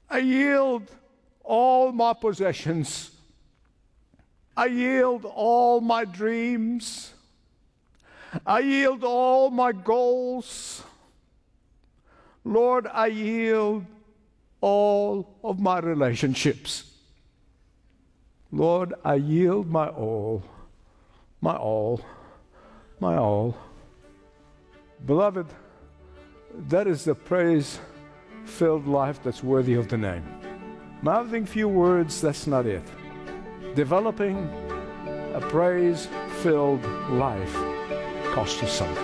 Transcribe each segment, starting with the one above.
I yield all my possessions. I yield all my dreams. I yield all my goals. Lord, I yield all of my relationships. Lord, I yield my all, my all, my all. Beloved, that is the praise-filled life that's worthy of the name. Mouthing few words, that's not it. Developing a praise-filled life costs us something.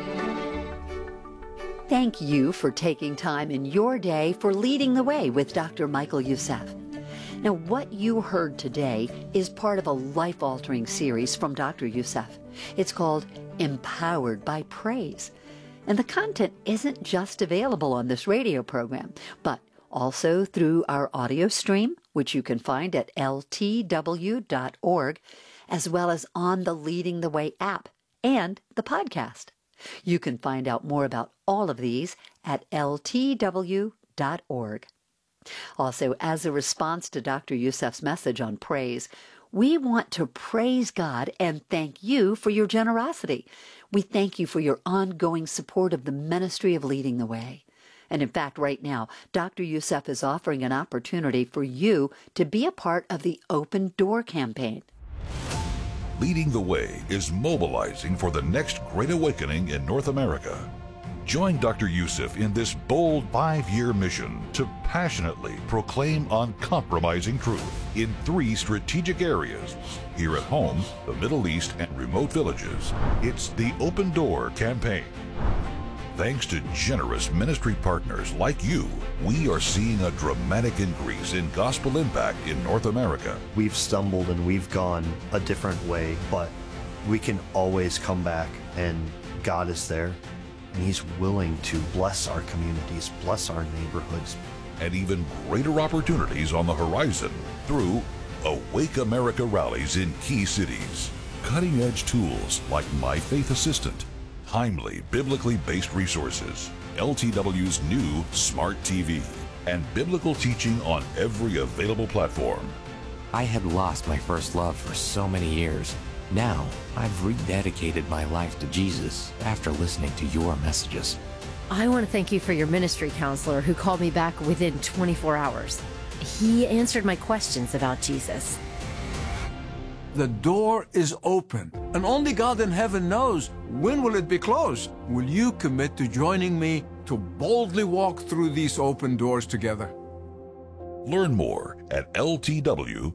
Thank you for taking time in your day for Leading the Way with Dr. Michael Youssef. Now, what you heard today is part of a life-altering series from Dr. Youssef. It's called Empowered by Praise. And the content isn't just available on this radio program, but also through our audio stream, which you can find at ltw.org, as well as on the Leading the Way app and the podcast. You can find out more about all of these at ltw.org. Also, as a response to Dr. Youssef's message on praise, we want to praise God and thank you for your generosity. We thank you for your ongoing support of the ministry of Leading the Way. And in fact, right now, Dr. Youssef is offering an opportunity for you to be a part of the Open Door campaign. Leading the Way is mobilizing for the next great awakening in North America. Join Dr. Youssef in this bold 5-year mission to passionately proclaim uncompromising truth in 3 strategic areas. Here at home, the Middle East, and remote villages. It's the Open Door campaign. Thanks to generous ministry partners like you, we are seeing a dramatic increase in gospel impact in North America. We've stumbled and we've gone a different way, but we can always come back, and God is there, and He's willing to bless our communities, bless our neighborhoods. And even greater opportunities on the horizon through Awake America rallies in key cities. Cutting-edge tools like My Faith Assistant, timely, biblically based resources, LTW's new Smart TV, and biblical teaching on every available platform. I had lost my first love for so many years. Now, I've rededicated my life to Jesus after listening to your messages. I want to thank you for your ministry counselor who called me back within 24 hours. He answered my questions about Jesus. The door is open, and only God in heaven knows when will it be closed. Will you commit to joining me to boldly walk through these open doors together? Learn more at ltw.org.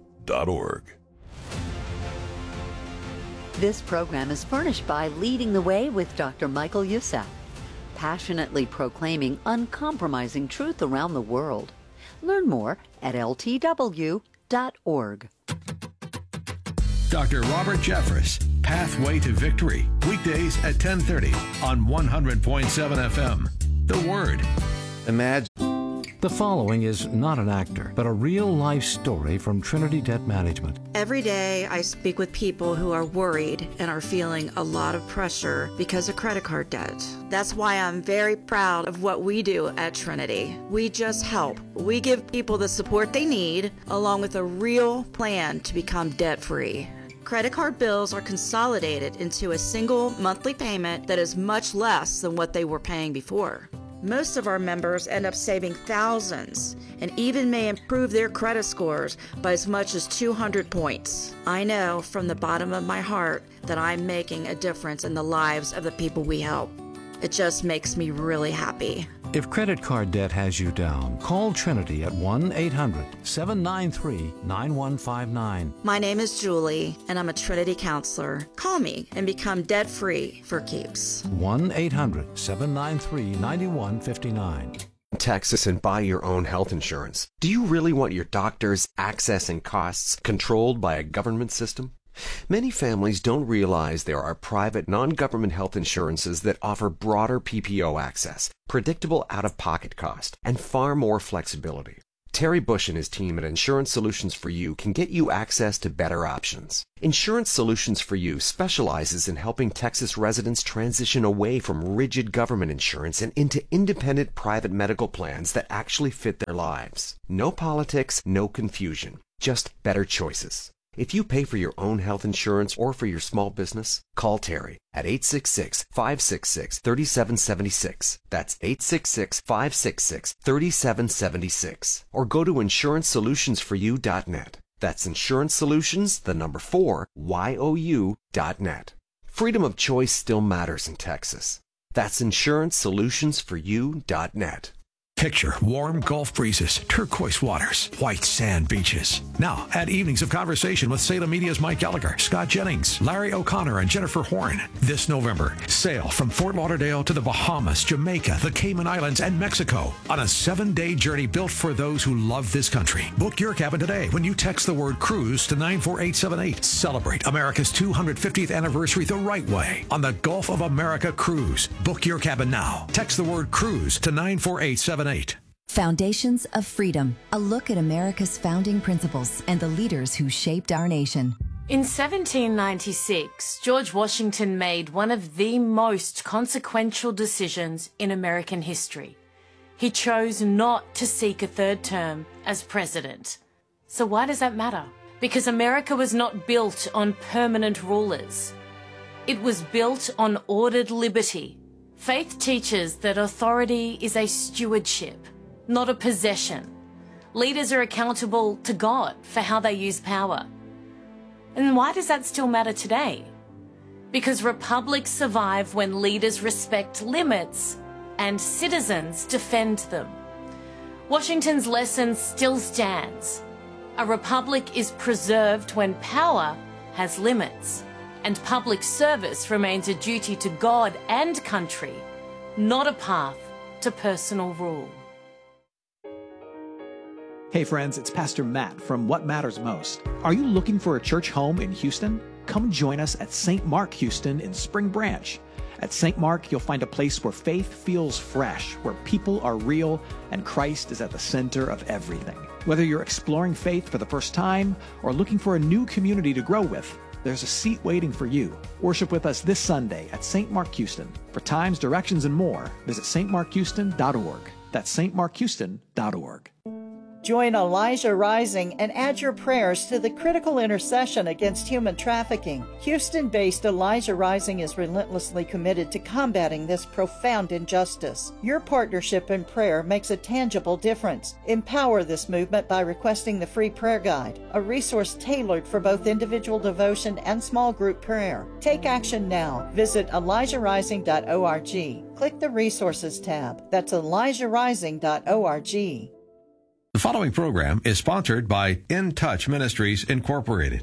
This program is furnished by Leading the Way with Dr. Michael Youssef, passionately proclaiming uncompromising truth around the world. Learn more at ltw.org. Dr. Robert Jeffress, Pathway to Victory, weekdays at 10:30 on 100.7 FM. The Word. Imagine. The following is not an actor, but a real-life story from Trinity Debt Management. Every day I speak with people who are worried and are feeling a lot of pressure because of credit card debt. That's why I'm very proud of what we do at Trinity. We just help. We give people the support they need, along with a real plan to become debt-free. Credit card bills are consolidated into a single monthly payment that is much less than what they were paying before. Most of our members end up saving thousands and even may improve their credit scores by as much as 200 points. I know from the bottom of my heart that I'm making a difference in the lives of the people we help. It just makes me really happy. If credit card debt has you down, call Trinity at 1-800-793-9159. My name is Julie, and I'm a Trinity counselor. Call me and become debt-free for keeps. 1-800-793-9159. Texas and buy your own health insurance. Do you really want your doctor's access and costs controlled by a government system? Many families don't realize there are private, non-government health insurances that offer broader PPO access, predictable out-of-pocket cost, and far more flexibility. Terry Bush and his team at Insurance Solutions for You can get you access to better options. Insurance Solutions for You specializes in helping Texas residents transition away from rigid government insurance and into independent private medical plans that actually fit their lives. No politics, no confusion, just better choices. If you pay for your own health insurance or for your small business, call Terry at 866-566-3776. That's 866-566-3776. Or go to InsuranceSolutionsForYou.net. That's Insurance Solutions, the number 4, YOU.net. Freedom of choice still matters in Texas. That's InsuranceSolutionsForYou.net. Picture warm Gulf breezes, turquoise waters, white sand beaches. Now, add evenings of conversation with Salem Media's Mike Gallagher, Scott Jennings, Larry O'Connor, and Jennifer Horn. This November, sail from Fort Lauderdale to the Bahamas, Jamaica, the Cayman Islands, and Mexico on a 7-day journey built for those who love this country. Book your cabin today when you text the word cruise to 94878. Celebrate America's 250th anniversary the right way on the Gulf of America Cruise. Book your cabin now. Text the word cruise to 94878. Foundations of Freedom, a look at America's founding principles and the leaders who shaped our nation. In 1796, George Washington made one of the most consequential decisions in American history. He chose not to seek a third term as president. So why does that matter? Because America was not built on permanent rulers. It was built on ordered liberty. Faith teaches that authority is a stewardship, not a possession. Leaders are accountable to God for how they use power. And why does that still matter today? Because republics survive when leaders respect limits and citizens defend them. Washington's lesson still stands. A republic is preserved when power has limits. And public service remains a duty to God and country, not a path to personal rule. Hey friends, it's Pastor Matt from What Matters Most. Are you looking for a church home in Houston? Come join us at St. Mark Houston in Spring Branch. At St. Mark, you'll find a place where faith feels fresh, where people are real, and Christ is at the center of everything. Whether you're exploring faith for the first time or looking for a new community to grow with, there's a seat waiting for you. Worship with us this Sunday at St. Mark Houston. For times, directions, and more, visit stmarkhouston.org. That's stmarkhouston.org. Join Elijah Rising and add your prayers to the critical intercession against human trafficking. Houston-based Elijah Rising is relentlessly committed to combating this profound injustice. Your partnership in prayer makes a tangible difference. Empower this movement by requesting the free prayer guide, a resource tailored for both individual devotion and small group prayer. Take action now. Visit ElijahRising.org. Click the Resources tab. That's ElijahRising.org. The following program is sponsored by In Touch Ministries Incorporated.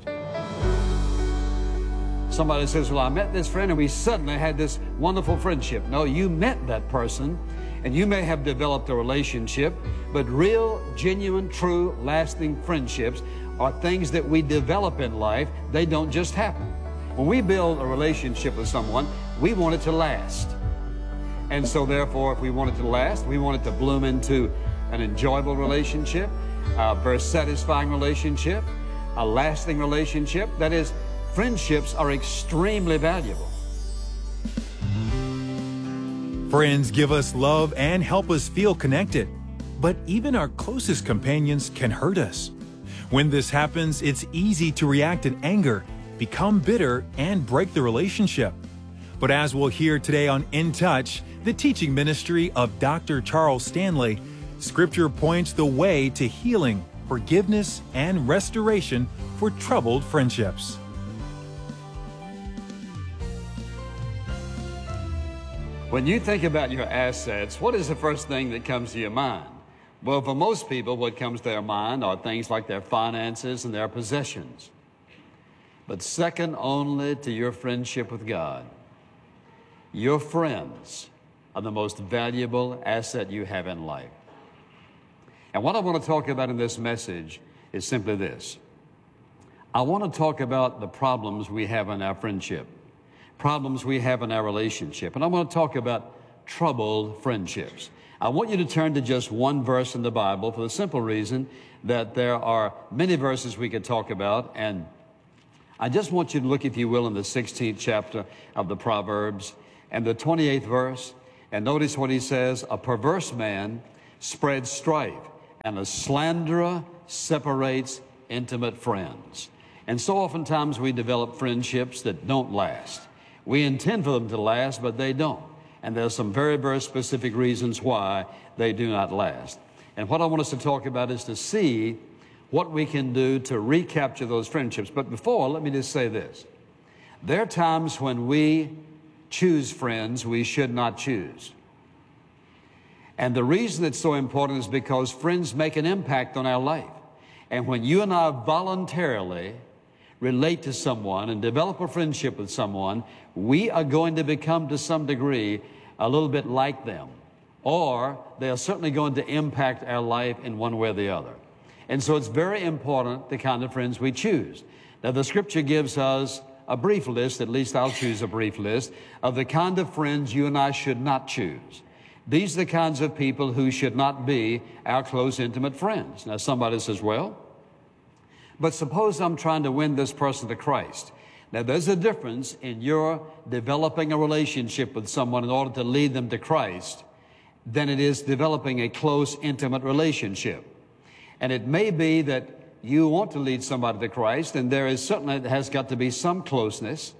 Somebody says, well, I met this friend and we suddenly had this wonderful friendship. No, you met that person and you may have developed a relationship, but real, genuine, true, lasting friendships are things that we develop in life. They don't just happen. When we build a relationship with someone, we want it to last. And so therefore, if we want it to last, we want it to bloom into an enjoyable relationship, a very satisfying relationship, a lasting relationship. That is, friendships are extremely valuable. Friends give us love and help us feel connected, but even our closest companions can hurt us. When this happens, it's easy to react in anger, become bitter, and break the relationship. But as we'll hear today on In Touch, the teaching ministry of Dr. Charles Stanley, Scripture points the way to healing, forgiveness, and restoration for troubled friendships. When you think about your assets, what is the first thing that comes to your mind? Well, for most people, what comes to their mind are things like their finances and their possessions. But second only to your friendship with God, your friends are the most valuable asset you have in life. And what I want to talk about in this message is simply this. I want to talk about the problems we have in our friendship, problems we have in our relationship. And I want to talk about troubled friendships. I want you to turn to just one verse in the Bible for the simple reason that there are many verses we could talk about, and I just want you to look, if you will, in the 16th chapter of the Proverbs and the 28th verse, and notice what he says: a perverse man spreads strife, and a slanderer separates intimate friends. And so oftentimes we develop friendships that don't last. We intend for them to last, but they don't. And there's some very, very specific reasons why they do not last. And what I want us to talk about is to see what we can do to recapture those friendships. But before, let me just say this. There are times when we choose friends we should not choose. And the reason it's so important is because friends make an impact on our life. And when you and I voluntarily relate to someone and develop a friendship with someone, we are going to become, to some degree, a little bit like them. Or they are certainly going to impact our life in one way or the other. And so it's very important the kind of friends we choose. Now, the Scripture gives us a brief list, at least I'll choose a brief list, of the kind of friends you and I should not choose. These are the kinds of people who should not be our close, intimate friends. Now, somebody says, well, but suppose I'm trying to win this person to Christ. Now, there's a difference in your developing a relationship with someone in order to lead them to Christ than it is developing a close, intimate relationship. And it may be that you want to lead somebody to Christ, and there is certainly has got to be some closeness,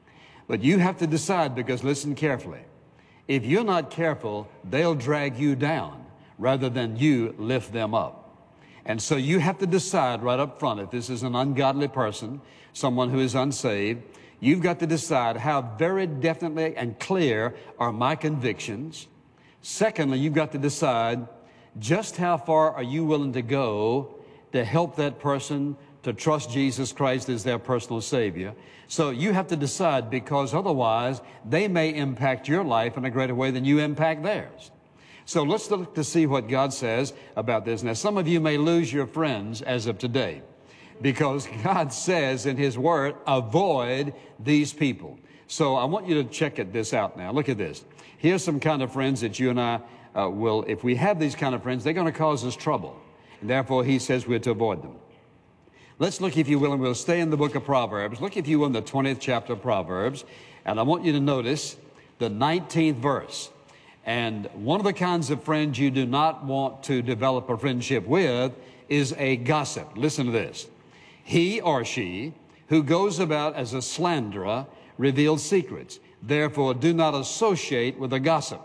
but you have to decide, because listen carefully. If you're not careful, they'll drag you down rather than you lift them up. And so you have to decide right up front, if this is an ungodly person, someone who is unsaved, you've got to decide how very definitely and clear are my convictions. Secondly, you've got to decide just how far are you willing to go to help that person to trust Jesus Christ as their personal Savior. So you have to decide, because otherwise they may impact your life in a greater way than you impact theirs. So let's look to see what God says about this. Now, some of you may lose your friends as of today, because God says in His Word, avoid these people. So I want you to check this out now. Look at this. Here's some kind of friends that you and I will, if we have these kind of friends, they're going to cause us trouble. And therefore, He says we're to avoid them. Let's look, if you will, and we'll stay in the book of Proverbs. Look, if you will, in the 20th chapter of Proverbs. And I want you to notice the 19th verse. And one of the kinds of friends you do not want to develop a friendship with is a gossip. Listen to this. He or she who goes about as a slanderer reveals secrets. Therefore, do not associate with a gossip.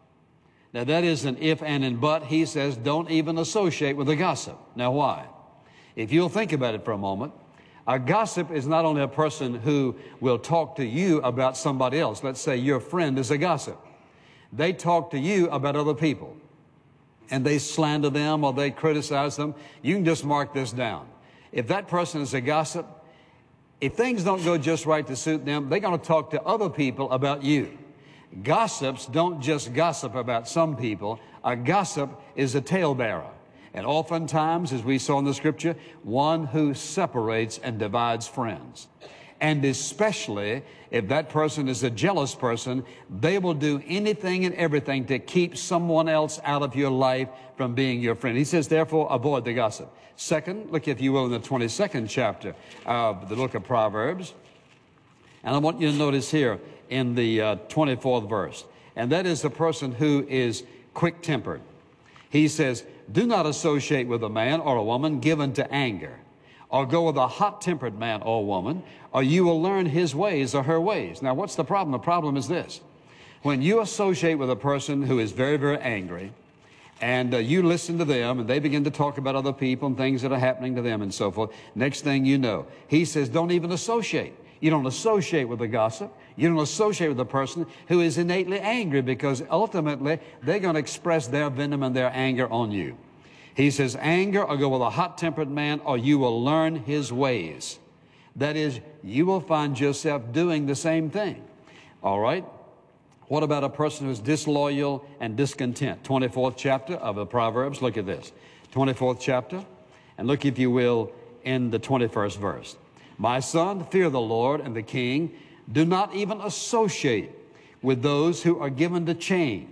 Now, that is an if and an but. He says don't even associate with a gossip. Now, why? If you'll think about it for a moment, a gossip is not only a person who will talk to you about somebody else. Let's say your friend is a gossip. They talk to you about other people, and they slander them or they criticize them. You can just mark this down. If that person is a gossip, if things don't go just right to suit them, they're going to talk to other people about you. Gossips don't just gossip about some people. A gossip is a talebearer. And oftentimes, as we saw in the Scripture, one who separates and divides friends. And especially if that person is a jealous person, they will do anything and everything to keep someone else out of your life from being your friend. He says, therefore, avoid the gossip. Second, look, if you will, in the 22nd chapter of the book of Proverbs. And I want you to notice here in the 24th verse. And that is the person who is quick-tempered. He says, do not associate with a man or a woman given to anger, or go with a hot-tempered man or woman, or you will learn his ways or her ways. Now, what's the problem? The problem is this. When you associate with a person who is very, very angry, and you listen to them, and they begin to talk about other people and things that are happening to them and so forth, next thing you know, he says, don't even associate. You don't associate with the gossip. You don't associate with the person who is innately angry, because ultimately they're going to express their venom and their anger on you. He says, anger, or go with a hot-tempered man, or you will learn his ways. That is, you will find yourself doing the same thing. All right? What about a person who's disloyal and discontent? 24th chapter of the Proverbs. Look at this. 24th chapter. And look, if you will, in the 21st verse. My son, fear the Lord and the king. Do not even associate with those who are given to change.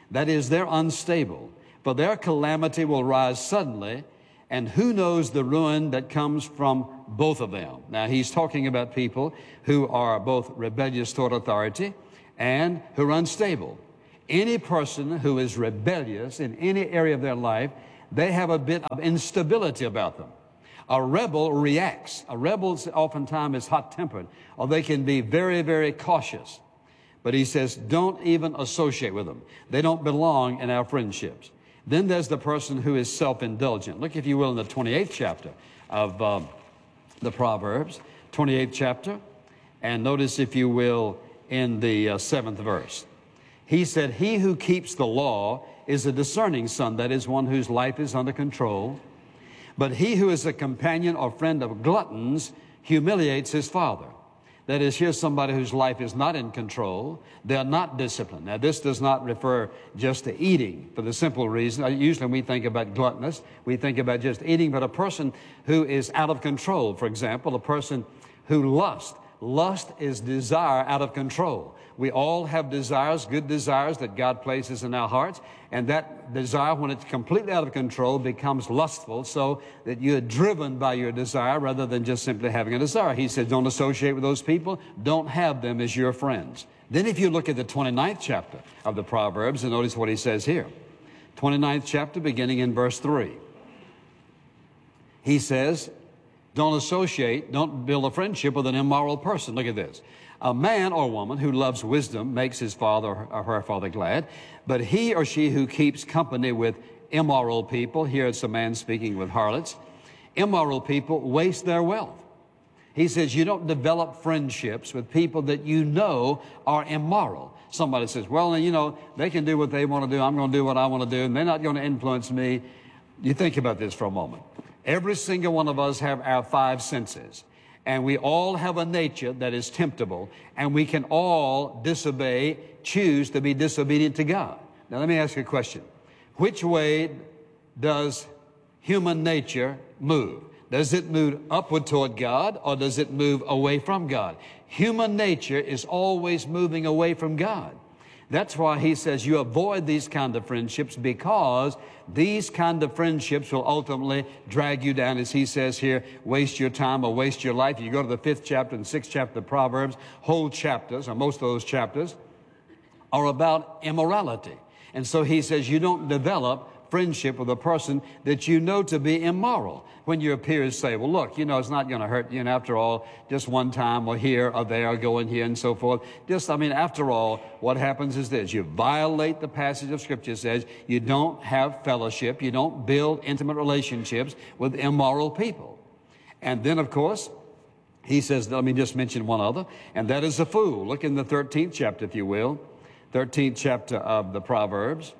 That is, they're unstable. For their calamity will rise suddenly, and who knows the ruin that comes from both of them. Now, he's talking about people who are both rebellious toward authority and who are unstable. Any person who is rebellious in any area of their life, they have a bit of instability about them. A rebel reacts. A rebel oftentimes is hot-tempered, or they can be very, very cautious. But he says, don't even associate with them. They don't belong in our friendships. Then there's the person who is self-indulgent. Look, if you will, in the 28th chapter of the Proverbs, 28th chapter, and notice, if you will, in the 7th verse. He said, he who keeps the law is a discerning son, that is, one whose life is under control. But he who is a companion or friend of gluttons humiliates his father. That is, here's somebody whose life is not in control. They're not disciplined. Now, this does not refer just to eating, for the simple reason, usually when we think about gluttonous, we think about just eating, but a person who is out of control, for example, a person who lusts. Lust is desire out of control. We all have desires, good desires that God places in our hearts, and that desire, when it's completely out of control, becomes lustful, so that you're driven by your desire rather than just simply having a desire. He said, don't associate with those people. Don't have them as your friends. Then if you look at the 29th chapter of the Proverbs, and notice what he says here. 29th chapter, beginning in verse 3. He says, don't build a friendship with an immoral person. Look at this. A man or woman who loves wisdom makes his father or her father glad, but he or she who keeps company with immoral people, here it's a man speaking with harlots, immoral people waste their wealth. He says you don't develop friendships with people that you know are immoral. Somebody says, well, you know, they can do what they want to do. I'm going to do what I want to do, and they're not going to influence me. You think about this for a moment. Every single one of us have our five senses, and we all have a nature that is temptable, and we can all choose to be disobedient to God. Now, let me ask you a question. Which way does human nature move? Does it move upward toward God, or does it move away from God? Human nature is always moving away from God. That's why he says you avoid these kind of friendships, because these kind of friendships will ultimately drag you down, as he says here, waste your time or waste your life. You go to the 5th chapter and 6th chapter of Proverbs, whole chapters, or most of those chapters, are about immorality. And so he says you don't develop friendship with a person that you know to be immoral. When your peers say, well, look, you know, it's not going to hurt you, and after all, just one time or here or there or going here and so forth. After all, what happens is this. You violate the passage of Scripture that says you don't have fellowship, you don't build intimate relationships with immoral people. And then, of course, he says, let me just mention one other, and that is a fool. Look in the 13th chapter, if you will, 13th chapter of the Proverbs.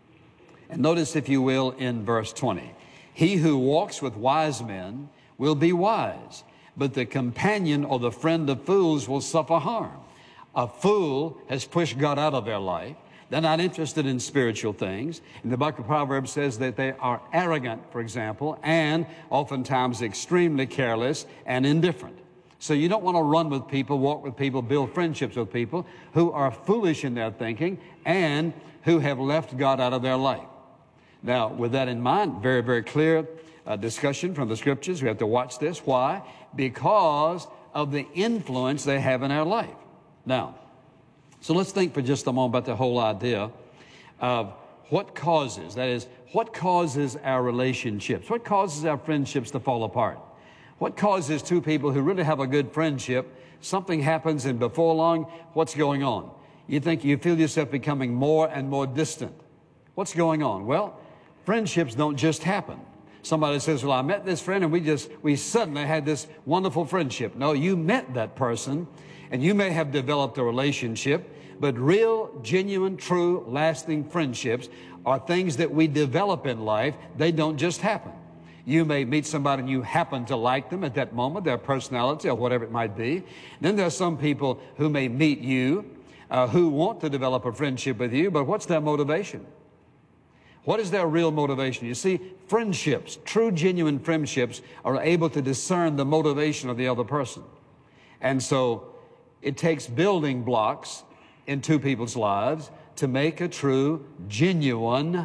And notice, if you will, in verse 20. He who walks with wise men will be wise, but the companion or the friend of fools will suffer harm. A fool has pushed God out of their life. They're not interested in spiritual things. And the book of Proverbs says that they are arrogant, for example, and oftentimes extremely careless and indifferent. So you don't want to run with people, walk with people, build friendships with people who are foolish in their thinking and who have left God out of their life. Now, with that in mind, very, very clear discussion from the Scriptures. We have to watch this. Why? Because of the influence they have in our life. Now, so let's think for just a moment about the whole idea of what causes, that is, what causes our relationships? What causes our friendships to fall apart? What causes two people who really have a good friendship, something happens and before long, what's going on? You feel yourself becoming more and more distant. What's going on? Well, friendships don't just happen. Somebody says, well, I met this friend and we suddenly had this wonderful friendship. No, you met that person and you may have developed a relationship, but real, genuine, true, lasting friendships are things that we develop in life. They don't just happen. You may meet somebody and you happen to like them at that moment, their personality or whatever it might be. Then there are some people who may meet you who want to develop a friendship with you, but what's their motivation? What is their real motivation? You see, friendships, true, genuine friendships, are able to discern the motivation of the other person. And so it takes building blocks in two people's lives to make a true, genuine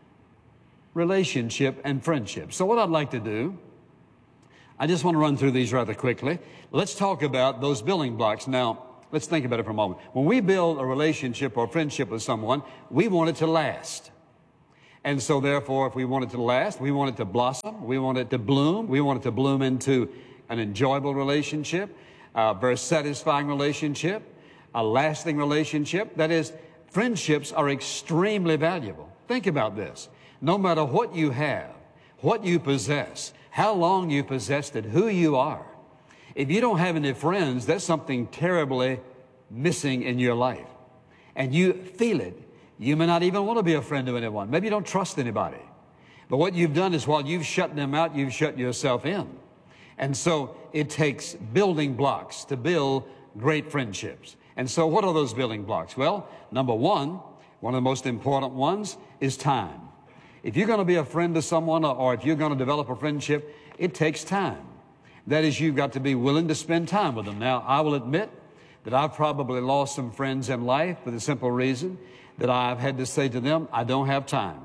relationship and friendship. So what I'd like to do, I just want to run through these rather quickly. Let's talk about those building blocks. Now, let's think about it for a moment. When we build a relationship or friendship with someone, we want it to last. And so therefore, if we want it to last, we want it to blossom, we want it to bloom, we want it to bloom into an enjoyable relationship, a very satisfying relationship, a lasting relationship. That is, friendships are extremely valuable. Think about this. No matter what you have, what you possess, how long you possessed it, who you are, if you don't have any friends, there's something terribly missing in your life. And you feel it. You may not even want to be a friend to anyone. Maybe you don't trust anybody. But what you've done is while you've shut them out, you've shut yourself in. And so it takes building blocks to build great friendships. And so what are those building blocks? Well, number one of the most important ones is time. If you're going to be a friend to someone or if you're going to develop a friendship, it takes time. That is, you've got to be willing to spend time with them. Now, I will admit that I've probably lost some friends in life for the simple reason that I've had to say to them, I don't have time.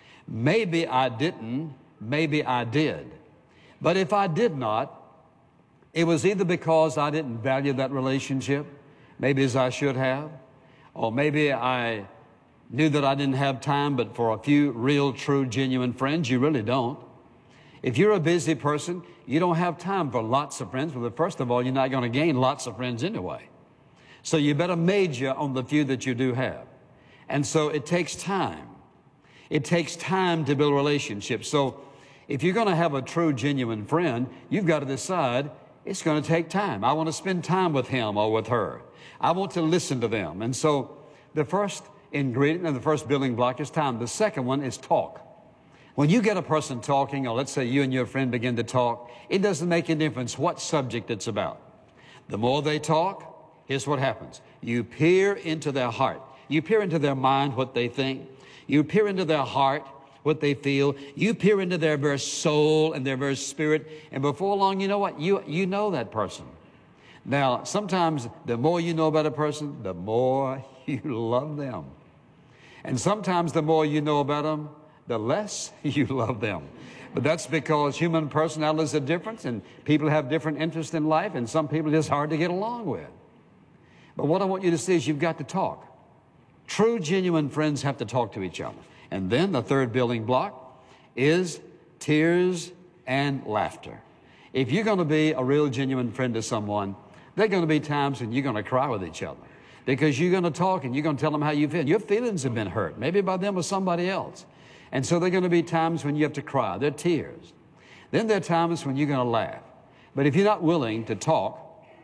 Maybe I didn't, maybe I did. But if I did not, it was either because I didn't value that relationship, maybe as I should have, or maybe I knew that I didn't have time, but for a few real, true, genuine friends, you really don't. If you're a busy person, you don't have time for lots of friends. Well, first of all, you're not going to gain lots of friends anyway. So you better major on the few that you do have. And so it takes time. It takes time to build relationships. So if you're going to have a true, genuine friend, you've got to decide it's going to take time. I want to spend time with him or with her. I want to listen to them. And so the first ingredient and the first building block is time. The second one is talk. When you get a person talking, or let's say you and your friend begin to talk, it doesn't make any difference what subject it's about. The more they talk, here's what happens. You peer into their heart. You peer into their mind, what they think. You peer into their heart, what they feel. You peer into their very soul and their very spirit. And before long, you know what? You know that person. Now, sometimes the more you know about a person, the more you love them. And sometimes the more you know about them, the less you love them. But that's because human personalities are different and people have different interests in life, and some people are just hard to get along with. But what I want you to see is you've got to talk. True, genuine friends have to talk to each other. And then the third building block is tears and laughter. If you're going to be a real, genuine friend to someone, there are going to be times when you're going to cry with each other because you're going to talk and you're going to tell them how you feel. Your feelings have been hurt, maybe by them or somebody else. And so there are going to be times when you have to cry. There are tears. Then there are times when you're going to laugh. But if you're not willing to talk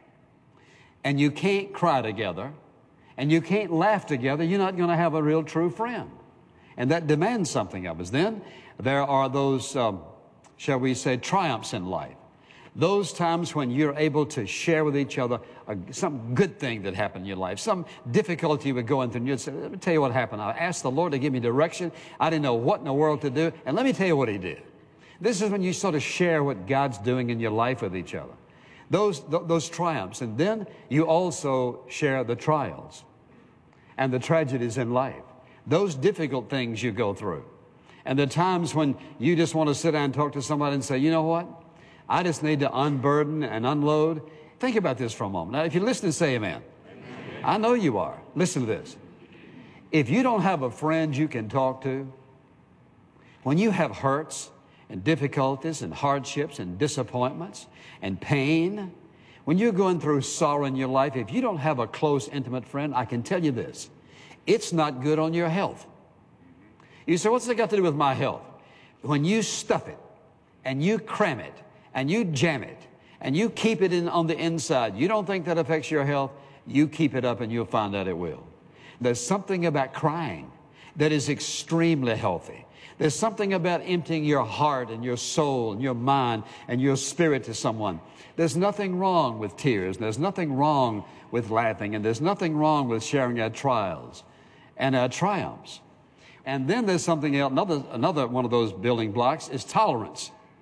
and you can't cry together and you can't laugh together, you're not going to have a real, true friend. And that demands something of us. Then there are those, shall we say, triumphs in life. Those times when you're able to share with each other some good thing that happened in your life, some difficulty you were going through, and you'd say, let me tell you what happened. I asked the Lord to give me direction. I didn't know what in the world to do, and let me tell you what He did. This is when you sort of share what God's doing in your life with each other. Those triumphs. And then you also share the trials and the tragedies in life. Those difficult things you go through. And the times when you just want to sit down and talk to somebody and say, you know what? I just need to unburden and unload. Think about this for a moment. Now, if you listen, say amen. Amen. I know you are. Listen to this. If you don't have a friend you can talk to, when you have hurts and difficulties and hardships and disappointments and pain, when you're going through sorrow in your life, if you don't have a close, intimate friend, I can tell you this. It's not good on your health. You say, what's that got to do with my health? When you stuff it and you cram it and you jam it and you keep it on the inside, you don't think that affects your health? You keep it up and you'll find out it will. There's something about crying that is extremely healthy. There's something about emptying your heart and your soul and your mind and your spirit to someone. There's nothing wrong with tears. There's nothing wrong with laughing. And there's nothing wrong with sharing our trials and our triumphs. And then there's something else. Another one of those building blocks is tolerance.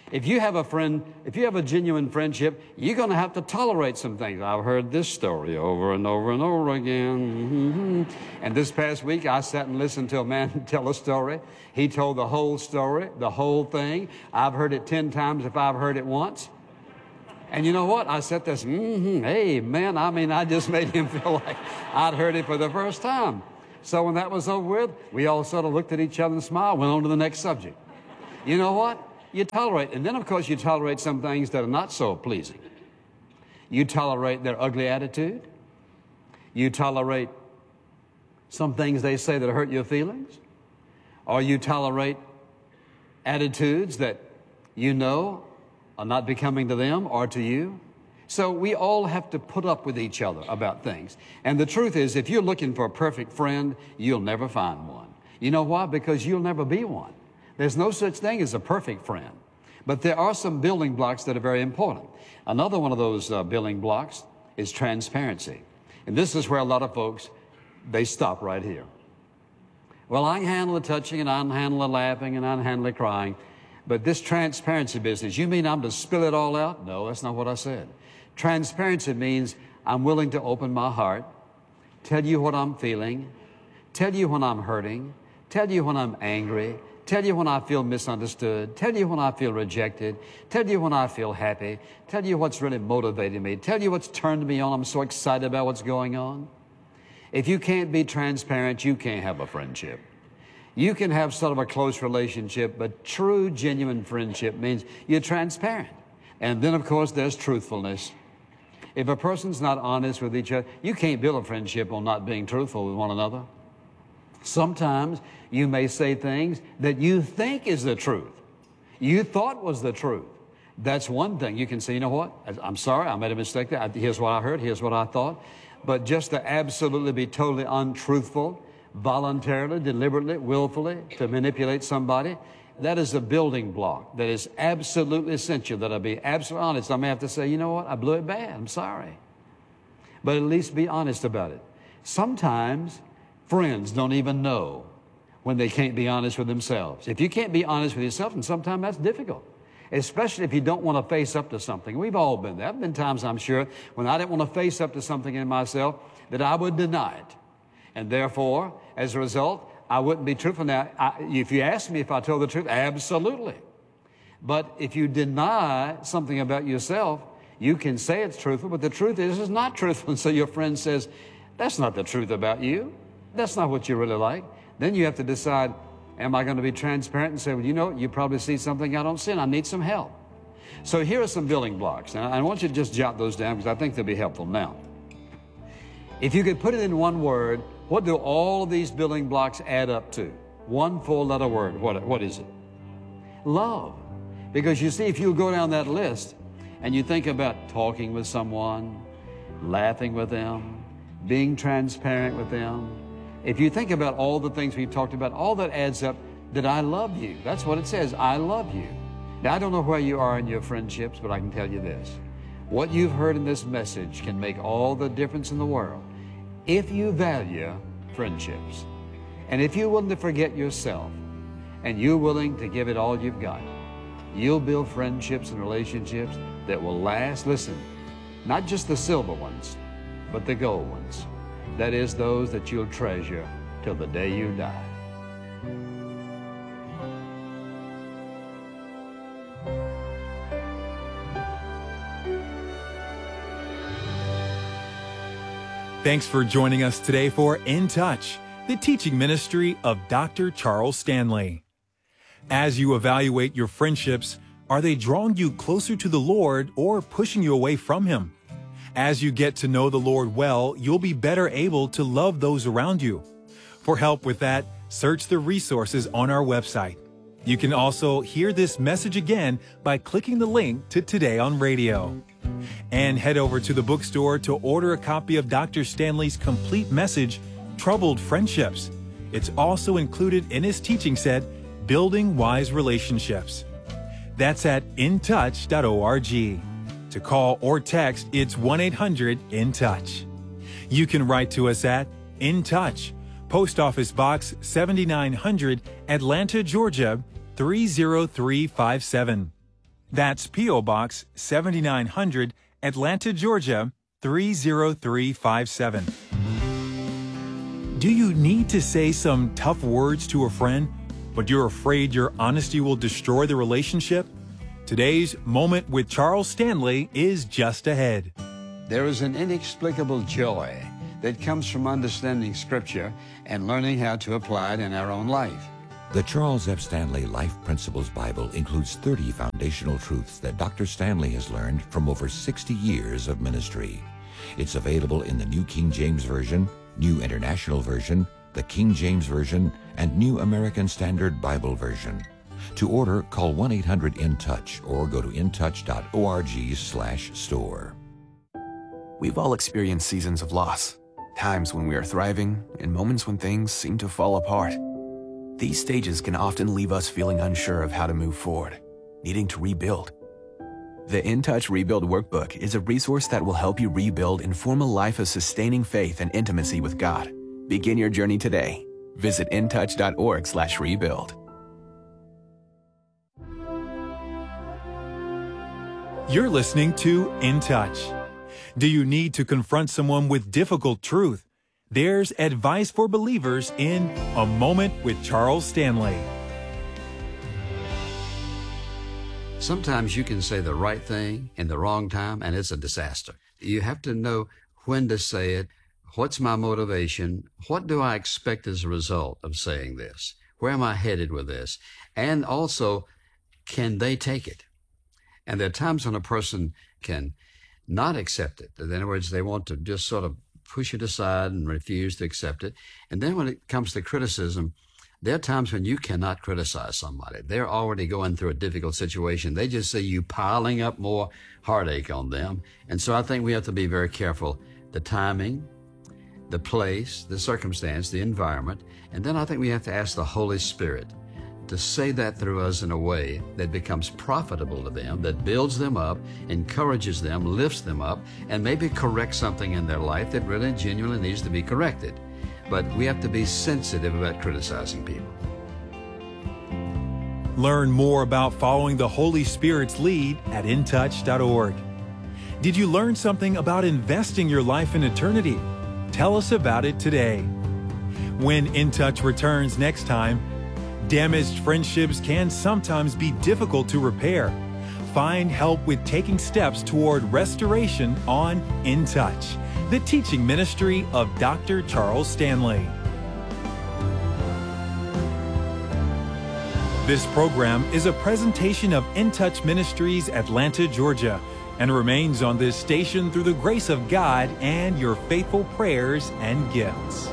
If you have a friend, if you have a genuine friendship, you're going to have to tolerate some things. I've heard this story over and over and over again. And this past week, I sat and listened to a man tell a story. He told the whole story, the whole thing. I've heard it 10 times if I've heard it once. And you know what? I said this, amen. I mean, I just made him feel like I'd heard it for the first time. So when that was over with, we all sort of looked at each other and smiled, went on to the next subject. You know what? You tolerate, and then of course you tolerate some things that are not so pleasing. You tolerate their ugly attitude. You tolerate some things they say that hurt your feelings. Or you tolerate attitudes that you know are not becoming to them or to you. So we all have to put up with each other about things. And the truth is, if you're looking for a perfect friend, you'll never find one. You know why? Because you'll never be one. There's no such thing as a perfect friend. But there are some building blocks that are very important. Another one of those building blocks is transparency. And this is where a lot of folks, they stop right here. Well, I can handle the touching, and I can handle the laughing, and I can handle the crying. But this transparency business, you mean I'm to spill it all out? No, that's not what I said. Transparency means I'm willing to open my heart, tell you what I'm feeling, tell you when I'm hurting, tell you when I'm angry, tell you when I feel misunderstood, tell you when I feel rejected, tell you when I feel happy, tell you what's really motivating me, tell you what's turned me on, I'm so excited about what's going on. If you can't be transparent, you can't have a friendship. You can have sort of a close relationship, but true, genuine friendship means you're transparent. And then, of course, there's truthfulness. If a person's not honest with each other, you can't build a friendship on not being truthful with one another. Sometimes you may say things that you think is the truth, you thought was the truth. That's one thing. You can say, you know what? I'm sorry, I made a mistake there. Here's what I heard, here's what I thought. But just to absolutely be totally untruthful, voluntarily, deliberately, willfully, to manipulate somebody, that is a building block that is absolutely essential, that I be absolutely honest. I may have to say, you know what? I blew it bad. I'm sorry. But at least be honest about it. Sometimes friends don't even know when they can't be honest with themselves. If you can't be honest with yourself, and sometimes that's difficult, especially if you don't want to face up to something. We've all been there. There have been times, I'm sure, when I didn't want to face up to something in myself, that I would deny it. And therefore, as a result, I wouldn't be truthful. Now, if you ask me if I told the truth, absolutely. But if you deny something about yourself, you can say it's truthful, but the truth is it's not truthful. And so your friend says, that's not the truth about you. That's not what you really like. Then you have to decide, am I going to be transparent and say, well, you know, you probably see something I don't see, and I need some help. So here are some building blocks. And I want you to just jot those down because I think they'll be helpful. Now, if you could put it in one word, what do all of these building blocks add up to? One four-letter word. What is it? Love. Because you see, if you go down that list and you think about talking with someone, laughing with them, being transparent with them, if you think about all the things we've talked about, all that adds up that I love you. That's what it says, I love you. Now, I don't know where you are in your friendships, but I can tell you this. What you've heard in this message can make all the difference in the world if you value friendships. And if you're willing to forget yourself and you're willing to give it all you've got, you'll build friendships and relationships that will last. Listen, not just the silver ones, but the gold ones. That is, those that you'll treasure till the day you die. Thanks for joining us today for In Touch, the teaching ministry of Dr. Charles Stanley. As you evaluate your friendships, are they drawing you closer to the Lord or pushing you away from Him? As you get to know the Lord well, you'll be better able to love those around you. For help with that, search the resources on our website. You can also hear this message again by clicking the link to Today on Radio. And head over to the bookstore to order a copy of Dr. Stanley's complete message, Troubled Friendships. It's also included in his teaching set, Building Wise Relationships. That's at intouch.org. To call or text, it's 1-800-IN-TOUCH. You can write to us at In Touch, Post Office Box 7900, Atlanta, Georgia 30357. That's P.O. Box 7900, Atlanta, Georgia 30357. Do you need to say some tough words to a friend, but you're afraid your honesty will destroy the relationship? Today's Moment with Charles Stanley is just ahead. There is an inexplicable joy that comes from understanding Scripture and learning how to apply it in our own life. The Charles F. Stanley Life Principles Bible includes 30 foundational truths that Dr. Stanley has learned from over 60 years of ministry. It's available in the New King James Version, New International Version, the King James Version, and New American Standard Bible Version. To order, call 1-800-IN-TOUCH or go to intouch.org/store. We've all experienced seasons of loss, times when we are thriving, and moments when things seem to fall apart. These stages can often leave us feeling unsure of how to move forward, needing to rebuild. The In Touch Rebuild Workbook is a resource that will help you rebuild and form a life of sustaining faith and intimacy with God. Begin your journey today. Visit intouch.org/rebuild. You're listening to In Touch. Do you need to confront someone with difficult truth? There's advice for believers in A Moment with Charles Stanley. Sometimes you can say the right thing in the wrong time, and it's a disaster. You have to know when to say it. What's my motivation? What do I expect as a result of saying this? Where am I headed with this? And also, can they take it? And there are times when a person can not accept it. In other words, they want to just sort of push it aside and refuse to accept it. And then when it comes to criticism, there are times when you cannot criticize somebody. They're already going through a difficult situation. They just see you piling up more heartache on them. And so I think we have to be very careful. The timing, the place, the circumstance, the environment. And then I think we have to ask the Holy Spirit to say that through us in a way that becomes profitable to them, that builds them up, encourages them, lifts them up, and maybe corrects something in their life that really genuinely needs to be corrected. But we have to be sensitive about criticizing people. Learn more about following the Holy Spirit's lead at intouch.org. Did you learn something about investing your life in eternity? Tell us about it today. When In Touch returns next time, damaged friendships can sometimes be difficult to repair. Find help with taking steps toward restoration on In Touch, the teaching ministry of Dr. Charles Stanley. This program is a presentation of In Touch Ministries, Atlanta, Georgia, and remains on this station through the grace of God and your faithful prayers and gifts.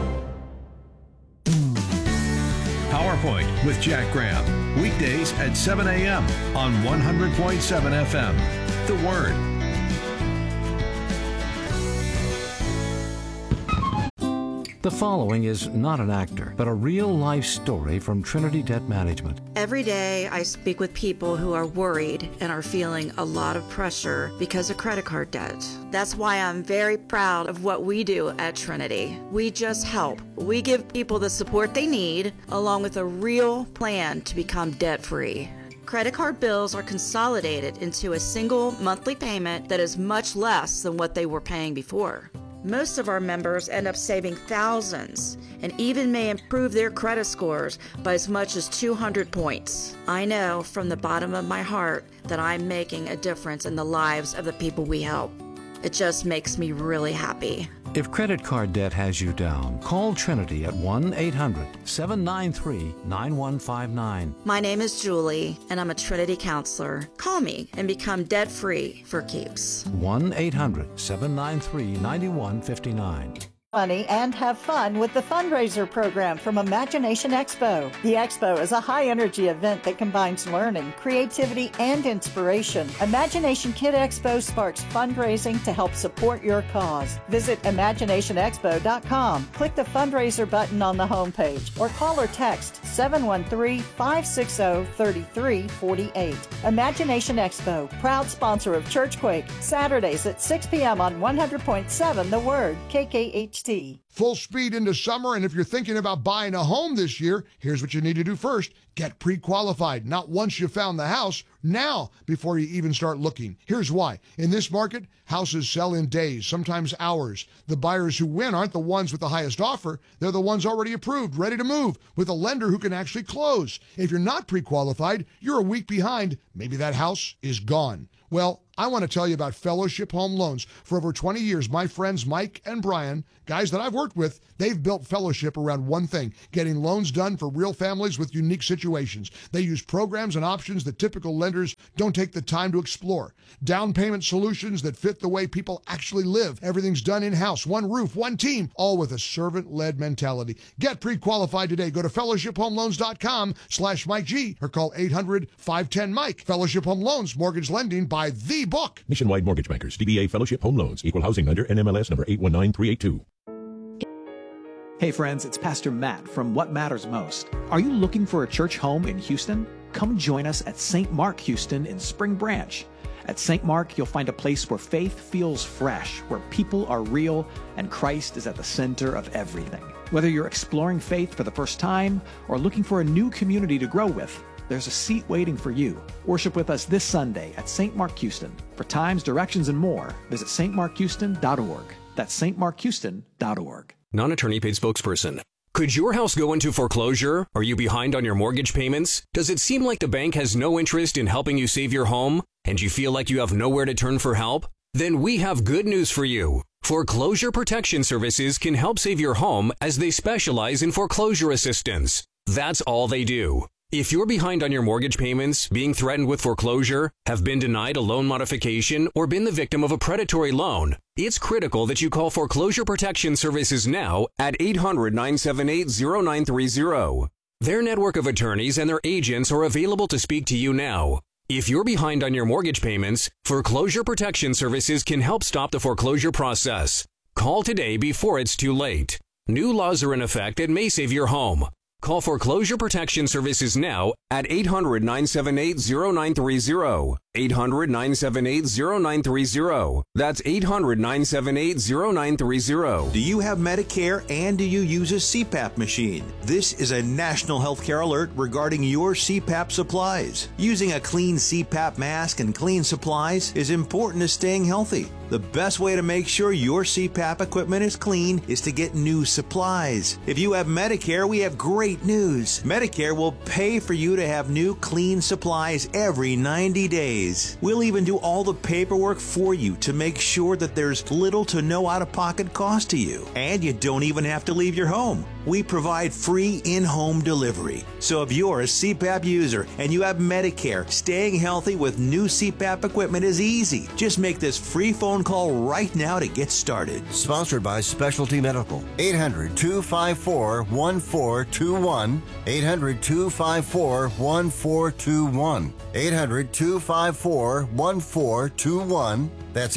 PowerPoint with Jack Graham. Weekdays at 7 a.m. on 100.7 FM. The Word. The following is not an actor, but a real-life story from Trinity Debt Management. Every day I speak with people who are worried and are feeling a lot of pressure because of credit card debt. That's why I'm very proud of what we do at Trinity. We just help. We give people the support they need, along with a real plan to become debt-free. Credit card bills are consolidated into a single monthly payment that is much less than what they were paying before. Most of our members end up saving thousands and even may improve their credit scores by as much as 200 points. I know from the bottom of my heart that I'm making a difference in the lives of the people we help. It just makes me really happy. If credit card debt has you down, call Trinity at 1-800-793-9159. My name is Julie, and I'm a Trinity counselor. Call me and become debt-free for keeps. 1-800-793-9159. Money and have fun with the fundraiser program from Imagination Expo. The Expo is a high-energy event that combines learning, creativity, and inspiration. Imagination Kid Expo sparks fundraising to help support your cause. Visit imaginationexpo.com. Click the fundraiser button on the homepage or call or text 713-560-3348. Imagination Expo, proud sponsor of Churchquake, Saturdays at 6 p.m. on 100.7 The Word, KKHT. Full speed into summer, and if you're thinking about buying a home this year, here's what you need to do first. Get pre-qualified, not once you found the house, now before you even start looking. Here's why. In this market, houses sell in days, sometimes hours. The buyers who win aren't the ones with the highest offer. They're the ones already approved, ready to move, with a lender who can actually close. If you're not pre-qualified, you're a week behind. Maybe that house is gone. Well, I want to tell you about Fellowship Home Loans. For over 20 years, my friends Mike and Brian, guys that I've worked with, they've built Fellowship around one thing, getting loans done for real families with unique situations. They use programs and options that typical lenders don't take the time to explore. Down payment solutions that fit the way people actually live. Everything's done in-house, one roof, one team, all with a servant-led mentality. Get pre-qualified today. Go to fellowshiphomeloans.com/Mike G or call 800-510-MIKE. Fellowship Home Loans, mortgage lending by the book. Nationwide Mortgage Bankers, DBA Fellowship Home Loans, Equal Housing Lender, NMLS number 819382. Hey friends, it's Pastor Matt from What Matters Most. Are you looking for a church home in Houston? Come join us at St. Mark Houston in Spring Branch. At St. Mark, you'll find a place where faith feels fresh, where people are real, and Christ is at the center of everything. Whether you're exploring faith for the first time or looking for a new community to grow with, there's a seat waiting for you. Worship with us this Sunday at St. Mark Houston. For times, directions, and more, visit stmarkhouston.org. That's stmarkhouston.org. Non-attorney paid spokesperson. Could your house go into foreclosure? Are you behind on your mortgage payments? Does it seem like the bank has no interest in helping you save your home? And you feel like you have nowhere to turn for help? Then we have good news for you. Foreclosure Protection Services can help save your home as they specialize in foreclosure assistance. That's all they do. If you're behind on your mortgage payments, being threatened with foreclosure, have been denied a loan modification, or been the victim of a predatory loan, it's critical that you call Foreclosure Protection Services now at 800-978-0930. Their network of attorneys and their agents are available to speak to you now. If you're behind on your mortgage payments, Foreclosure Protection Services can help stop the foreclosure process. Call today before it's too late. New laws are in effect that may save your home. Call Foreclosure Protection Services now at 800-978-0930. 800-978-0930. That's 800-978-0930. Do you have Medicare and do you use a CPAP machine? This is a national healthcare alert regarding your CPAP supplies. Using a clean CPAP mask and clean supplies is important to staying healthy. The best way to make sure your CPAP equipment is clean is to get new supplies. If you have Medicare, we have great news. Medicare will pay for you to have new clean supplies every 90 days. We'll even do all the paperwork for you to make sure that there's little to no out-of-pocket cost to you. And you don't even have to leave your home. We provide free in-home delivery. So if you're a CPAP user and you have Medicare, staying healthy with new CPAP equipment is easy. Just make this free phone call right now to get started. Sponsored by Specialty Medical. 800-254-1421. 800-254-1421. 800-254-1421. That's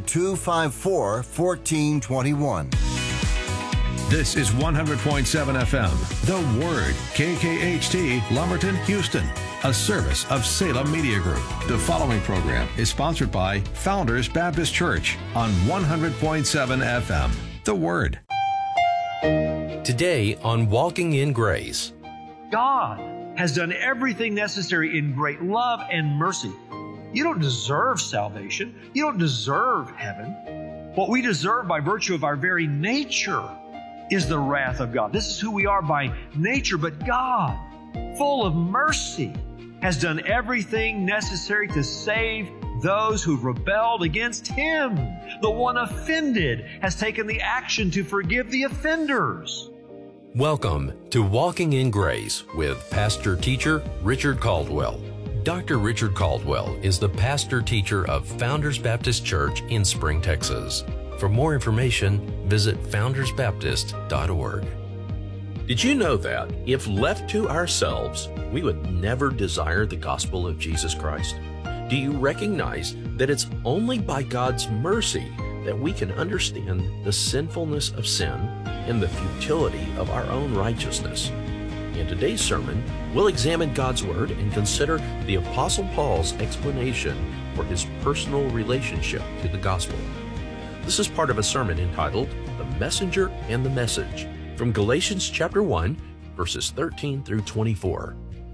800-254-1421. This is 100.7 FM, The Word, KKHT, Lumberton, Houston, a service of Salem Media Group. The following program is sponsored by Founders Baptist Church on 100.7 FM, The Word. Today on Walking in Grace. God has done everything necessary in great love and mercy. You don't deserve salvation. You don't deserve heaven. What we deserve by virtue of our very nature is the wrath of God. This is who we are by nature, but God, full of mercy, has done everything necessary to save those who've rebelled against Him. The one offended has taken the action to forgive the offenders. Welcome to Walking in Grace with Pastor Teacher Richard Caldwell. Dr. Richard Caldwell is the pastor teacher of Founders Baptist Church in Spring, Texas. For more information, visit foundersbaptist.org. Did you know that if left to ourselves, we would never desire the gospel of Jesus Christ? Do you recognize that it's only by God's mercy that we can understand the sinfulness of sin and the futility of our own righteousness? In today's sermon, we'll examine God's Word and consider the Apostle Paul's explanation for his personal relationship to the gospel. This is part of a sermon entitled The Messenger and the Message from Galatians chapter 1, verses 13 through 24.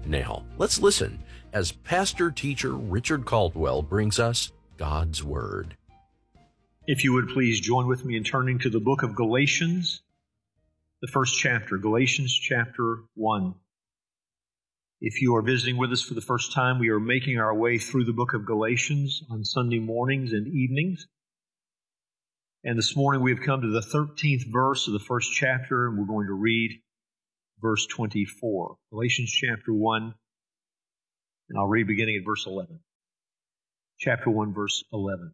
Now, let's listen as pastor teacher Richard Caldwell brings us God's Word. If you would please join with me in turning to the book of Galatians, the first chapter, Galatians chapter 1. If you are visiting with us for the first time, we are making our way through the book of Galatians on Sunday mornings and evenings. And this morning we have come to the 13th verse of the first chapter, and we're going to read verse 24. Galatians chapter 1, and I'll read beginning at verse 11. Chapter 1, verse 11.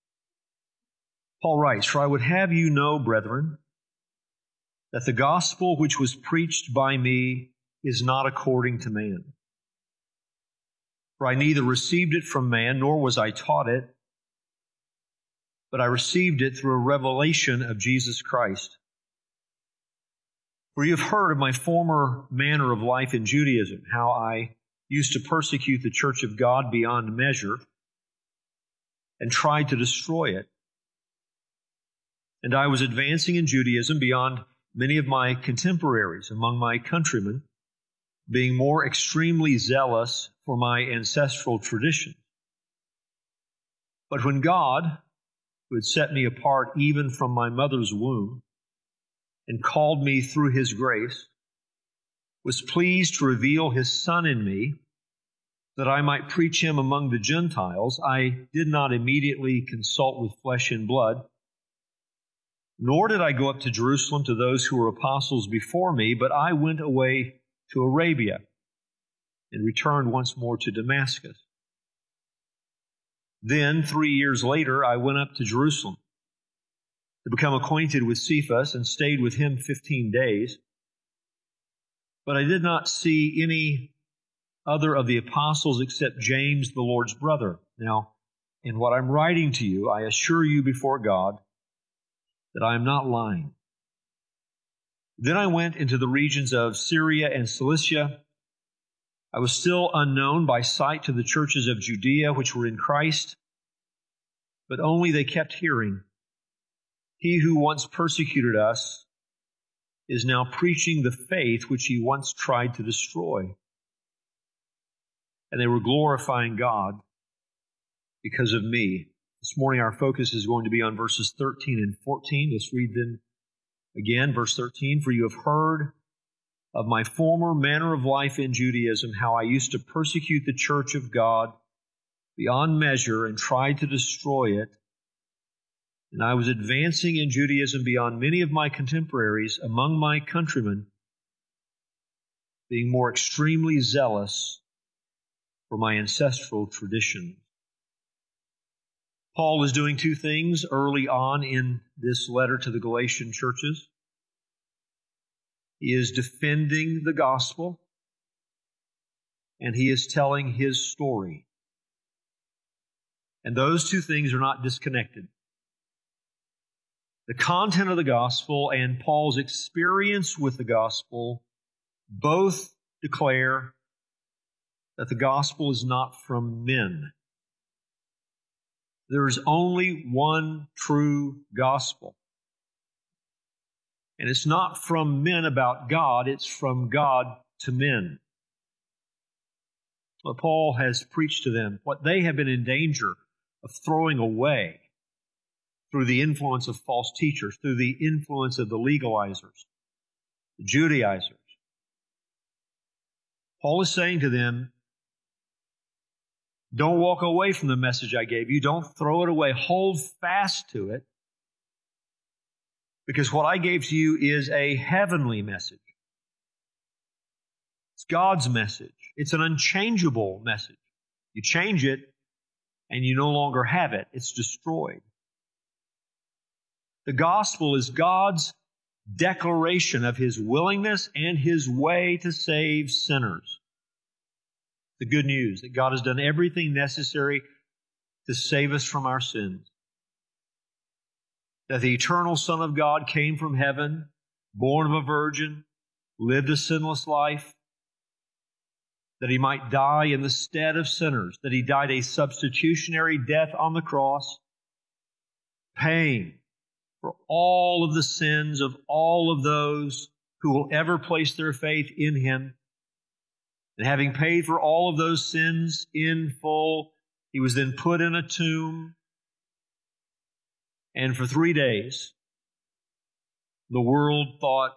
Paul writes, "For I would have you know, brethren, that the gospel which was preached by me is not according to man. For I neither received it from man, nor was I taught it, but I received it through a revelation of Jesus Christ. For you have heard of my former manner of life in Judaism, how I used to persecute the church of God beyond measure and tried to destroy it. And I was advancing in Judaism beyond many of my contemporaries among my countrymen, being more extremely zealous for my ancestral tradition. But when God, who had set me apart even from my mother's womb, and called me through His grace, was pleased to reveal His Son in me, that I might preach Him among the Gentiles, I did not immediately consult with flesh and blood, nor did I go up to Jerusalem to those who were apostles before me, but I went away to Arabia and returned once more to Damascus. Then, 3 years later, I went up to Jerusalem to become acquainted with Cephas and stayed with him 15 days. But I did not see any other of the apostles except James, the Lord's brother. Now, in what I'm writing to you, I assure you before God that I am not lying. Then I went into the regions of Syria and Cilicia. I was still unknown by sight to the churches of Judea which were in Christ, but only they kept hearing, "He who once persecuted us is now preaching the faith which he once tried to destroy." And they were glorifying God because of me. This morning our focus is going to be on verses 13 and 14. Let's read them again. Verse 13, "For you have heard of my former manner of life in Judaism, how I used to persecute the church of God beyond measure and tried to destroy it. And I was advancing in Judaism beyond many of my contemporaries among my countrymen, being more extremely zealous for my ancestral tradition." Paul is doing two things early on in this letter to the Galatian churches. He is defending the gospel, and he is telling his story. And those two things are not disconnected. The content of the gospel and Paul's experience with the gospel both declare that the gospel is not from men. There is only one true gospel. And it's not from men about God, it's from God to men. What Paul has preached to them, what they have been in danger of throwing away through the influence of false teachers, through the influence of the legalizers, the Judaizers. Paul is saying to them, don't walk away from the message I gave you. Don't throw it away. Hold fast to it. Because what I gave to you is a heavenly message. It's God's message. It's an unchangeable message. You change it, and you no longer have it. It's destroyed. The gospel is God's declaration of His willingness and His way to save sinners. The good news that God has done everything necessary to save us from our sins. That the eternal Son of God came from heaven, born of a virgin, lived a sinless life, that He might die in the stead of sinners, that He died a substitutionary death on the cross, paying for all of the sins of all of those who will ever place their faith in Him, And having paid for all of those sins in full, he was then put in a tomb. And for 3 days, the world thought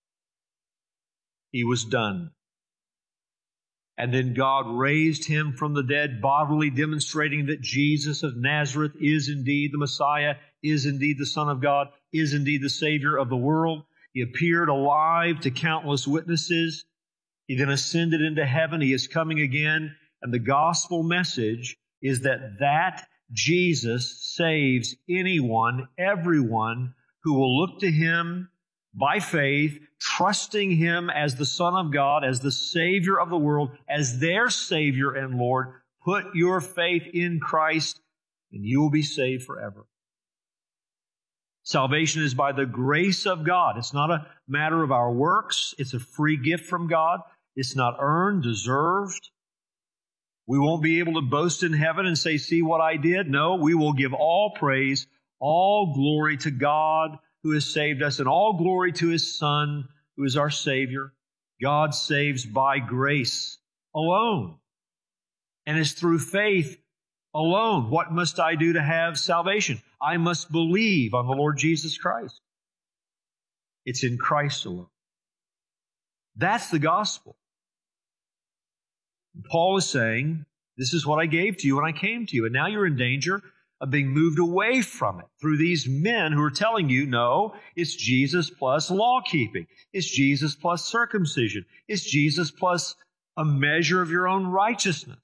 he was done. And then God raised him from the dead, bodily demonstrating that Jesus of Nazareth is indeed the Messiah, is indeed the Son of God, is indeed the Savior of the world. He appeared alive to countless witnesses. He then ascended into heaven. He is coming again. And the gospel message is that Jesus saves anyone, everyone who will look to Him by faith, trusting Him as the Son of God, as the Savior of the world, as their Savior and Lord. Put your faith in Christ, and you will be saved forever. Salvation is by the grace of God. It's not a matter of our works. It's a free gift from God. It's not earned, deserved. We won't be able to boast in heaven and say, see what I did. No, we will give all praise, all glory to God who has saved us, and all glory to His Son who is our Savior. God saves by grace alone, and it's through faith alone. What must I do to have salvation? I must believe on the Lord Jesus Christ. It's in Christ alone. That's the gospel. Paul is saying, this is what I gave to you when I came to you, and now you're in danger of being moved away from it through these men who are telling you, no, it's Jesus plus law-keeping. It's Jesus plus circumcision. It's Jesus plus a measure of your own righteousness.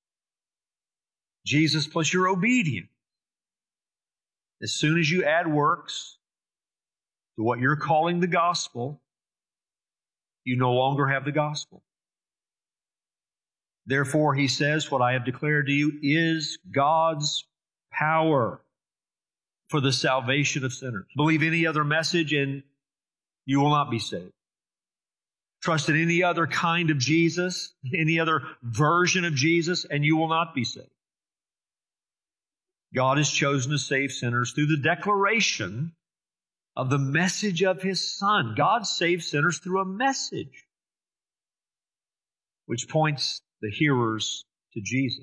Jesus plus your obedience. As soon as you add works to what you're calling the gospel, you no longer have the gospel. Therefore, he says, what I have declared to you is God's power for the salvation of sinners. Believe any other message and you will not be saved. Trust in any other kind of Jesus, any other version of Jesus, and you will not be saved. God has chosen to save sinners through the declaration of the message of His Son. God saves sinners through a message which points the hearers to Jesus.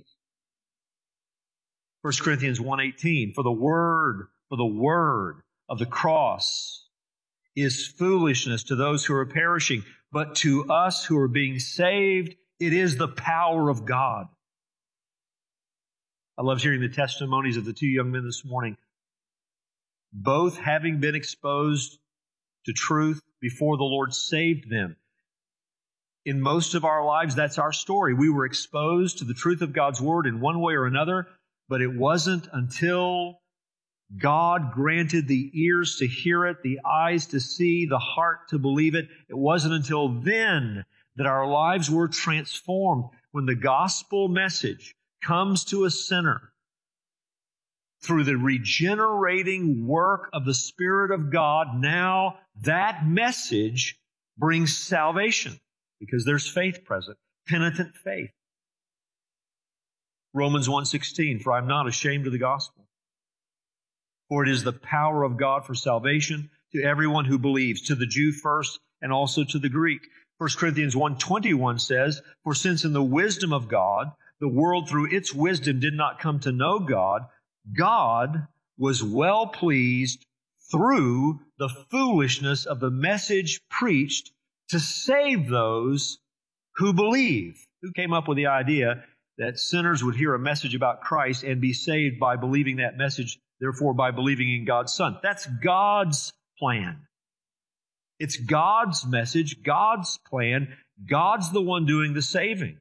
1 Corinthians 1:18, for the word of the cross is foolishness to those who are perishing, but to us who are being saved, it is the power of God. I love hearing the testimonies of the two young men this morning, both having been exposed to truth before the Lord saved them. In most of our lives, that's our story. We were exposed to the truth of God's Word in one way or another, but it wasn't until God granted the ears to hear it, the eyes to see, the heart to believe it. It wasn't until then that our lives were transformed. When the gospel message comes to a sinner through the regenerating work of the Spirit of God, now that message brings salvation because there's faith present, penitent faith. Romans 1:16, for I am not ashamed of the gospel, for it is the power of God for salvation to everyone who believes, to the Jew first and also to the Greek. 1 Corinthians 1:21 says, for since in the wisdom of God, the world through its wisdom did not come to know God, God was well pleased through the foolishness of the message preached to save those who believe. Who came up with the idea that sinners would hear a message about Christ and be saved by believing that message, therefore by believing in God's Son? That's God's plan. It's God's message, God's plan. God's the one doing the saving.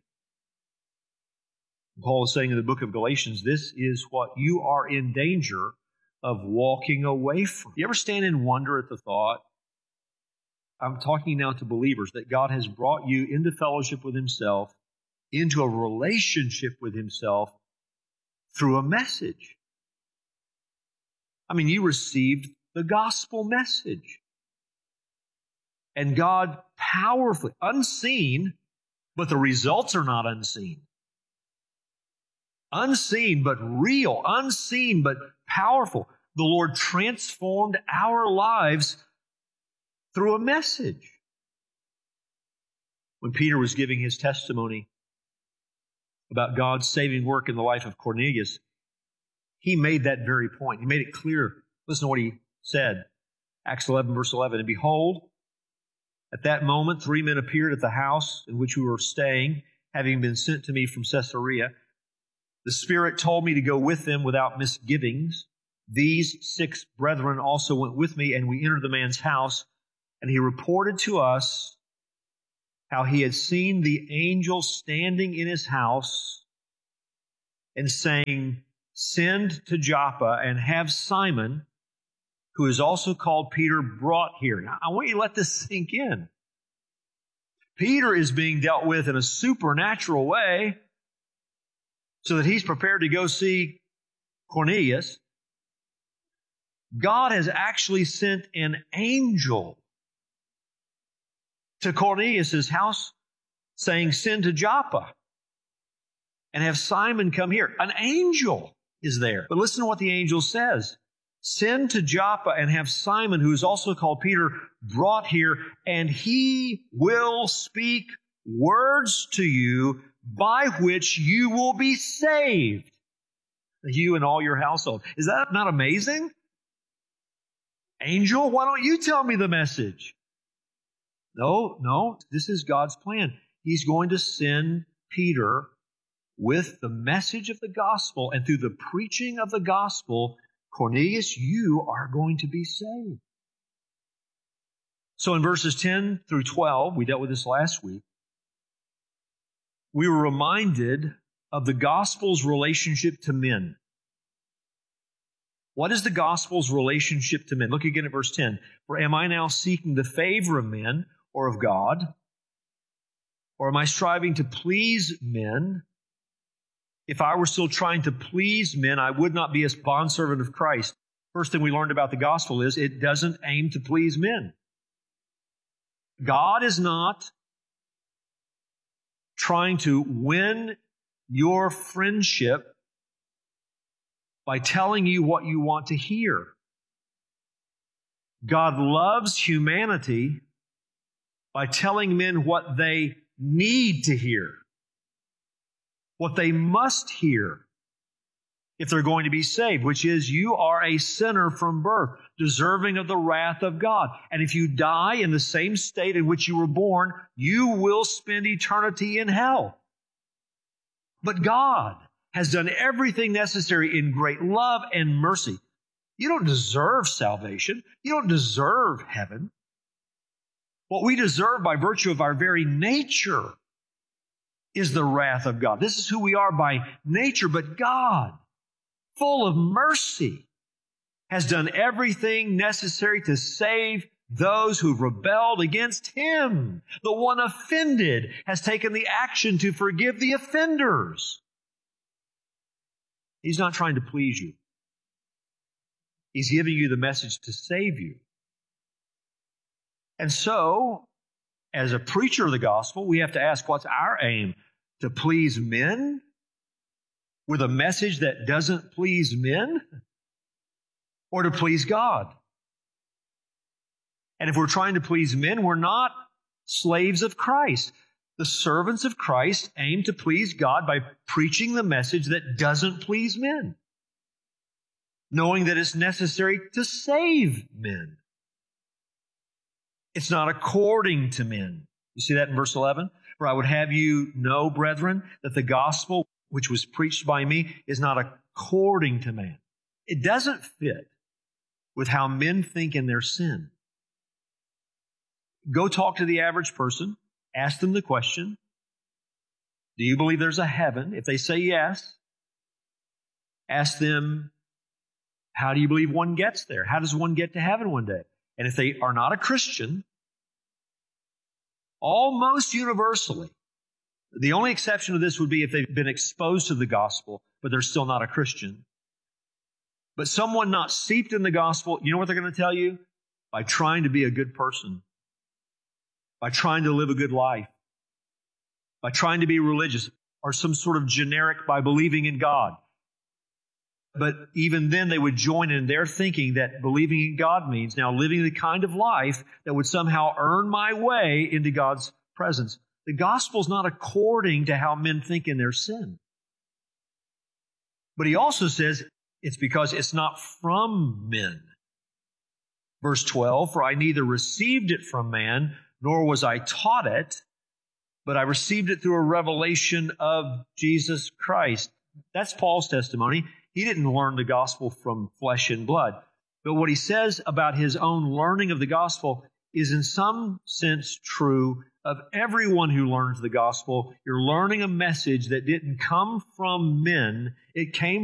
Paul is saying in the book of Galatians, this is what you are in danger of walking away from. You ever stand in wonder at the thought, I'm talking now to believers, that God has brought you into fellowship with Himself, into a relationship with Himself through a message. I mean, you received the gospel message. And God powerfully, unseen, but the results are not unseen. Unseen but real, unseen but powerful. The Lord transformed our lives through a message. when Peter was giving his testimony about God's saving work in the life of Cornelius, he made that very point. He made it clear. Listen to what he said. Acts 11, verse 11. And behold, at that moment 3 men appeared at the house in which we were staying, having been sent to me from Caesarea. The Spirit told me to go with them without misgivings. These 6 brethren also went with me, and we entered the man's house, and he reported to us how he had seen the angel standing in his house and saying, "Send to Joppa and have Simon, who is also called Peter, brought here." Now, I want you to let this sink in. Peter is being dealt with in a supernatural way so that he's prepared to go see Cornelius. God has actually sent an angel to Cornelius' house saying, "Send to Joppa and have Simon come here." An angel is there. But listen to what the angel says. "Send to Joppa and have Simon, who is also called Peter, brought here, and he will speak words to you by which you will be saved, you and all your household." Is that not amazing? Angel, why don't you tell me the message? No, this is God's plan. He's going to send Peter with the message of the gospel, and through the preaching of the gospel, Cornelius, you are going to be saved. So in verses 10 through 12, we dealt with this last week, we were reminded of the gospel's relationship to men. What is the gospel's relationship to men? Look again at verse 10. "For am I now seeking the favor of men or of God? Or am I striving to please men? If I were still trying to please men, I would not be a bondservant of Christ." First thing we learned about the gospel is it doesn't aim to please men. God is not trying to win your friendship by telling you what you want to hear. God loves humanity by telling men what they need to hear, what they must hear if they're going to be saved, which is you are a sinner from birth, deserving of the wrath of God. And if you die in the same state in which you were born, you will spend eternity in hell. But God has done everything necessary in great love and mercy. You don't deserve salvation. You don't deserve heaven. What we deserve by virtue of our very nature is the wrath of God. This is who we are by nature, but God, full of mercy, has done everything necessary to save those who rebelled against Him. The one offended has taken the action to forgive the offenders. He's not trying to please you. He's giving you the message to save you. And so, as a preacher of the gospel, we have to ask, what's our aim? To please men with a message that doesn't please men? Or to please God? And if we're trying to please men, we're not slaves of Christ. The servants of Christ aim to please God by preaching the message that doesn't please men, knowing that it's necessary to save men. It's not according to men. You see that in verse 11? "For I would have you know, brethren, that the gospel which was preached by me is not according to man." It doesn't fit with how men think in their sin. Go talk to the average person. Ask them the question, do you believe there's a heaven? If they say yes, ask them, how do you believe one gets there? How does one get to heaven one day? And if they are not a Christian, almost universally, the only exception to this would be if they've been exposed to the gospel, but they're still not a Christian. But someone not steeped in the gospel, you know what they're going to tell you? By trying to be a good person, by trying to live a good life, by trying to be religious, or some sort of generic by believing in God. But even then they would join in their thinking that believing in God means now living the kind of life that would somehow earn my way into God's presence. The gospel's not according to how men think in their sin. But he also says it's because it's not from men. Verse 12, for I neither received it from man, nor was I taught it, but I received it through a revelation of Jesus Christ. That's Paul's testimony. He didn't learn the gospel from flesh and blood. But what he says about his own learning of the gospel is in some sense true of everyone who learns the gospel. You're learning a message that didn't come from men. It came